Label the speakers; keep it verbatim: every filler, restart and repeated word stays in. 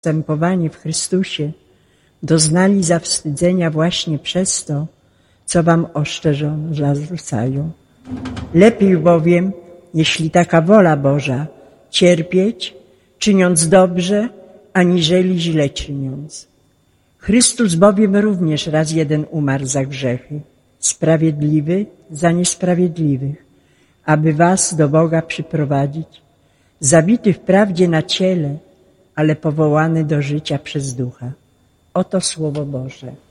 Speaker 1: zastępowani w Chrystusie, doznali zawstydzenia właśnie przez to, co wam oszczerzono, zarzucają. Lepiej bowiem, jeśli taka wola Boża, cierpieć, czyniąc dobrze, aniżeli źle czyniąc. Chrystus bowiem również raz jeden umarł za grzechy, sprawiedliwy za niesprawiedliwych, aby was do Boga przyprowadzić, zabity wprawdzie na ciele, ale powołany do życia przez Ducha. Oto Słowo Boże.